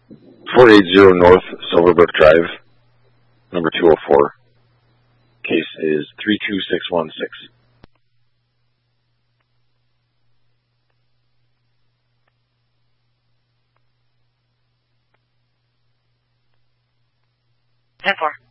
480 North Silverbrook Drive, number 204. Case is 32616. Ten four.